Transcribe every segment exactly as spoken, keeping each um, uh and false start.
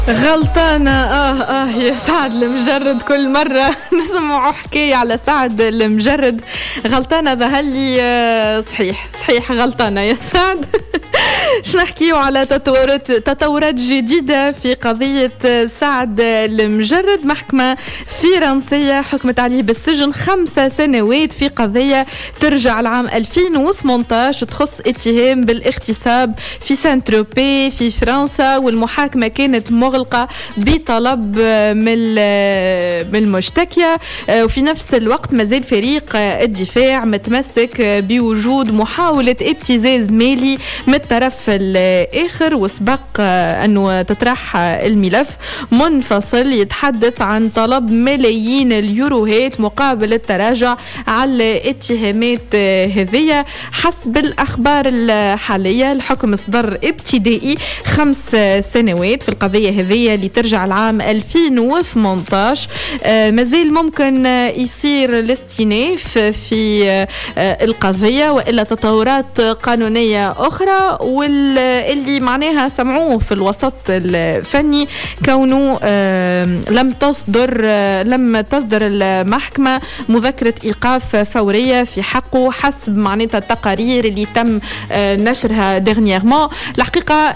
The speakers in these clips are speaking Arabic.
غلطانة. آه آه يا سعد المجرد، كل مرة نسمع حكاية على سعد المجرد. غلطانة ظهلي. آه صحيح صحيح غلطانة يا سعد. شنحكيو على تطورات تطورات جديدة في قضية سعد المجرد. محكمة فرنسية حكمت عليه بالسجن خمسة سنوات في قضية ترجع العام ألفين وثمانية عشر تخص اتهام بالاغتصاب في سان تروبي في فرنسا، والمحاكمة كانت مغلقة بطلب من من المشتكية. وفي نفس الوقت مازال فريق الدفاع متمسك بوجود محاولة ابتزاز مالي من الطرف الآخر، وسبق أنه تطرح الملف منفصل يتحدث عن طلب ملايين اليوروهات مقابل التراجع على الاتهامات هذه. حسب الأخبار الحالية الحكم صدر ابتدائي خمس سنوات في القضية هذه اللي ترجع العام ألفين وثمانية عشر. مازال ممكن يصير الاستئناف في القضية وإلا تطورات قانونية أخرى، واللي معناها سمعوه في الوسط الفني كونه لم تصدر لم تصدر المحكمة مذكرة إيقاف فورية في حقه حسب معناتها التقارير اللي تم نشرها دغنيغمون. الحقيقة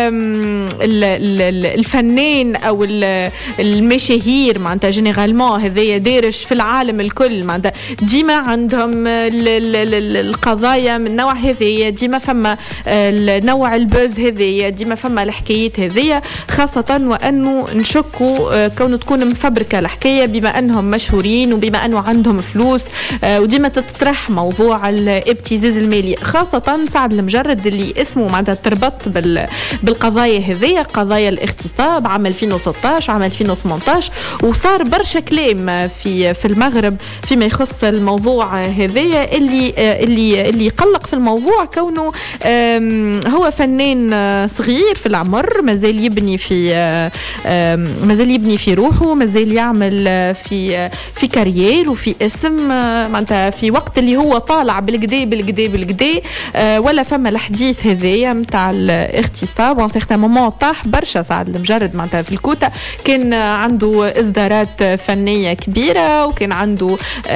الفنان أو المشاهير معناتها جينيرالمون هذايا دارش في العالم الكل، معناتها ديما عندهم القضايا من نوع هذايا، ديما فما نوع البوز هذايا، ديما فما الحكايات هذايا، خاصة وأنه نشكوا كونه تكون مفبركة الحكاية بما أنهم مشهورين وبما أنه عندهم فلوس، وديما تطرح موضوع الابتزاز المالي، خاصة سعد المجرد اللي اسمه معناتها تربط بالقضايا هذية، قضايا الاغتصاب عام ألفين وستة عشر عام ألفين وثمانية عشر، وصار برشا كلام في في المغرب فيما يخص الموضوع هذية اللي اللي اللي يقلق في الموضوع كونه هو فنان صغير في العمر، مازال يبني في مازال يبني في روحه، مازال يعمل في في كارير وفي اسم معناتها في وقت اللي هو طالع بالكدا بالكدا بالكدا، ولا فما الحديث هذايا متاع الاغتصاب. وان سيغتان مومون طاح برشا سعد المجرد معناتها في الكوتا، كان عنده اصدارات فنية كبيرة وكان عنده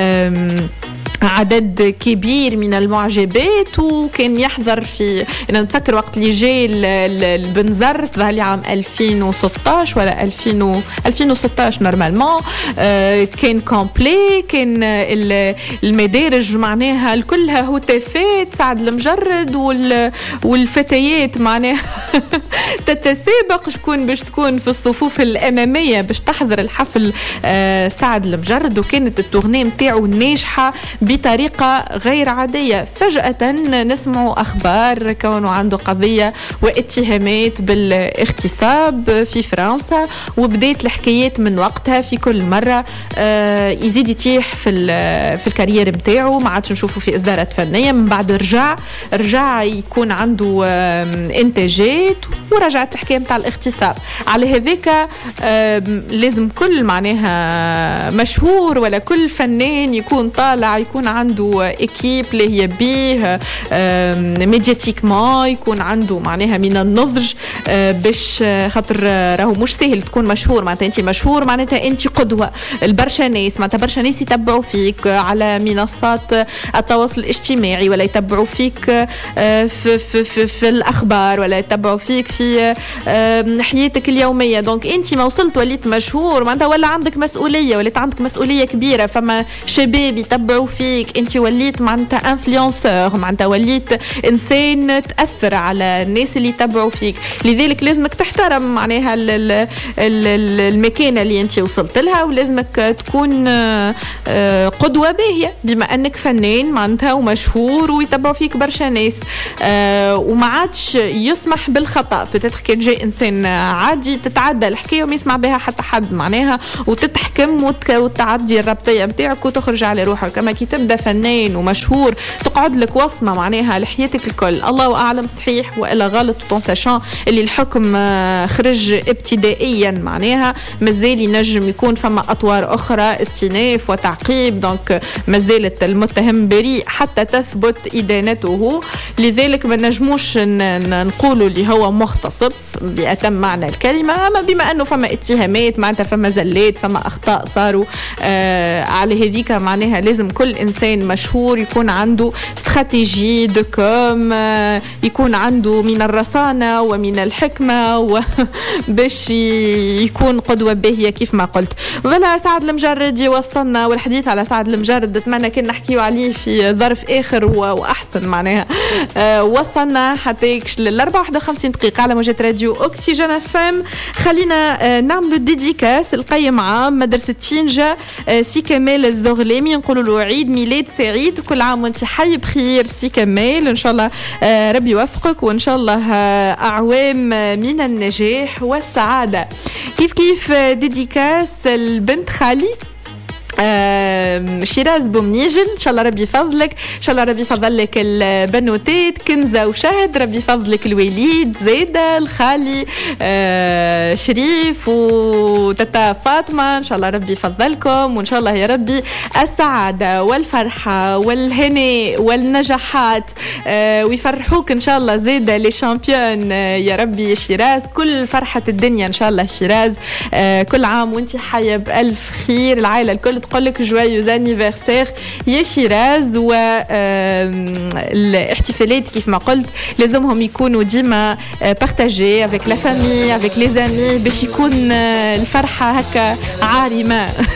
عدد كبير من المعجبات، وكان يحضر في أنا نتفكر وقت اللي جاء البنزر ظهر عام ألفين وستة عشر ولا ألفين وستة عشر نورمالمون، آه كان كومبلي، كان المدارج معناها كلها هتافات سعد المجرد والفتيات معناها تتسابق شكون باش تكون في الصفوف الأمامية باش تحضر الحفل آه سعد المجرد، وكانت التغنية متاعه ناجحة بطريقة غير عادية. فجأة نسمع أخبار كونه عنده قضية واتهامات بالاغتصاب في فرنسا، وبدأت الحكايات من وقتها في كل مرة آه يزيد يتيح في في الكارير متاعه، ما عادش نشوفه في إصدارات فنية، من بعد رجع رجع يكون عنده آه إنتاجات، ورجعت الحكاية متاع الاغتصاب. على هذاك آه لازم كل معناها مشهور ولا كل فنان يكون طالع يكون عنده اكيب اللي هي بيه ميدياتيكمون، يكون عنده معناها من النضج باش خاطر راهو مش سهل تكون مشهور. معناتها انت مشهور معناتها انت قدوة البرشا ناس، معناتها برشا ناس يتبعوا فيك على منصات التواصل الاجتماعي، ولا يتبعوا فيك في, في, في, في الأخبار، ولا يتبعوا فيك في حياتك اليومية. دونك انت ما وصلت وليت مشهور معناتها ولا عندك مسؤولية، وليت عندك مسؤولية كبيرة، فما شباب يتبعوا فيك، انت وليت معناتها انفلونسور، معناتها وليت انسان تاثر على الناس اللي يتبعوا فيك، لذلك لازمك تحترم معناها المكانه اللي انت وصلت لها، ولازمك تكون قدوه باهيه بما انك فنان معناتها ومشهور ويتبعوا فيك برشا ناس، وما عادش يسمح بالخطا. بتاتخ كان جاي انسان عادي تتعدى الحكايه وما يسمع بها حتى حد معناها، وتتحكم وتعدي الربطيه نتاعك وتخرج على روحك، كما كي تبدا تبدا فنان ومشهور تقعد لك وصمه معناها لحياتك الكل. الله اعلم صحيح والا غلط طون ساشون اللي الحكم خرج ابتدائيا معناها مازال ينجم يكون فما اطوار اخرى استئناف وتعقيب. دونك مازالت المتهم بريء حتى تثبت ادانته. لذلك ما نجموش نقولوا اللي هو مغتصب بأتم معنى الكلمه. اما بما انه فما اتهامات معناتها فما زلات فما اخطاء صاروا آه على هذيك معناها لازم كل انسان مشهور يكون عنده استراتيجي دو كوم آه يكون عنده من الرصانه ومن الحكمه باش يكون قدوه باهيه كيف ما قلت. ولا سعد المجرد يوصلنا والحديث على سعد المجرد اتمنى كنا نحكيو عليه في ظرف اخر واحسن معناها آه وصلنا حتى لل أربعة وواحد وخمسين دقيقه على موجة راديو اوكسجين اف ام. خلينا آه نعملوا ديديكاس القيم عام مدرسه تينجا آه سي كمال الزغلامي نقولوا له عيد ميلاد سعيد كل عام وانت حي بخير سي كمال. ان شاء الله آه ربي يوفقك وان شاء الله آه اعوام من النجاح والسعاده. كيف كيف ديديكاس البنت خالي آه شيراز بومنيجل ان شاء الله ربي يفضلك ان شاء الله ربي يفضلك البنوتات كنزة وشهد ربي يفضلك الوليد زيدة الخالي آه شريف وتتا فاطمة ان شاء الله ربي يفضلكم وان شاء الله يا ربي السعادة والفرحة والهناء والنجاحات آه ويفرحوك ان شاء الله زيدة لي شامبيون آه يا ربي شيراز كل فرحة الدنيا ان شاء الله شيراز آه كل عام وانت حية بألف خير. العائلة الكل تقول لك جويوز انيفرسير يا شيراز. والاحتفالات كيف ما قلت لازمهم يكونوا ديما بارتاجي افيك لا فامي افيك لي زامي باش يكون الفرحه هكا عارمه.